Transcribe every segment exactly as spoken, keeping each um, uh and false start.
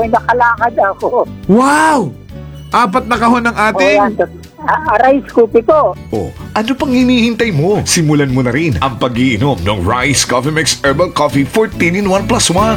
May nakalakad ako. Wow! Apat na kahon ng O ating... yan, ah, rice cookie po. Oh, ano pang hinihintay mo? Simulan mo na rin ang pag-iinom ng Rice Coffee Mix Herbal Coffee fourteen in one plus one.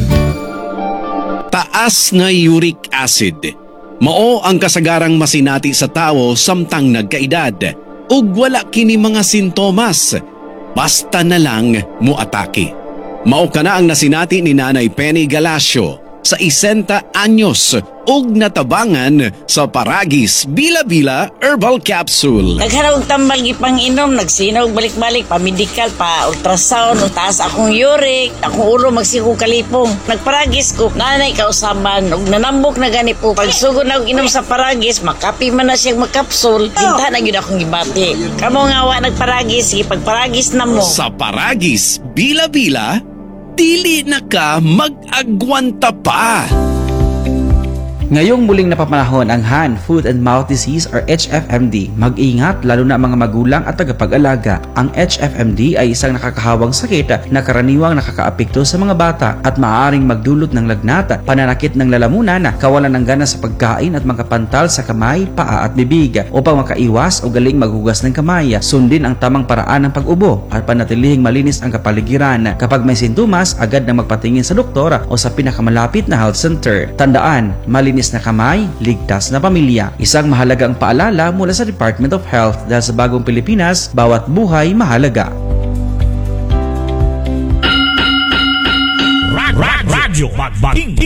Taas na uric acid. Mao ang kasagarang masinati sa tao samtang nagkaedad. Ug wala kini mga sintomas. Basta na lang muatake. Mao kana ang nasinati ni Nanay Penny Galacio sa isenta anyos ug natabangan sa Paragis Bila-Bila Herbal Capsule. Nagharap tambal gipang inom, nagsinaw balik-balik, pa-medical, pa-ultrasound, taas akong uric, akong ulo magsiku kalipong. Nagparagis ko, nanay kausaban, ug nanambok na gani po. Pagsugod na inom sa Paragis, makapi man na siyang makapsul, hinta na yun akong gibati. Kamo nga wa nagparagis, sige pagparagis na mo. Sa Paragis Bila-Bila, dili na ka mag-agwanta pa. Ngayong muling napapanahon ang Hand, Foot and Mouth Disease or H F M D, mag-ingat lalo na mga magulang at tagapag-alaga. Ang H F M D ay isang nakakahawang sakit na karaniwang nakakaapekto sa mga bata at maaaring magdulot ng lagnat, pananakit ng lalamunan, kawalan ng gana sa pagkain at makapantal sa kamay, paa at bibig. Upang makaiwas o galing maghugas ng kamay, sundin ang tamang paraan ng pag-ubo at panatilihing malinis ang kapaligiran. Kapag may sintomas, agad na magpatingin sa doktor o sa pinakamalapit na health center. Tandaan, malinis na kamay, ligtas na pamilya. Isang mahalagang paalala mula sa Department of Health dahil sa bagong Pilipinas, bawat buhay mahalaga. Radyo Magbaging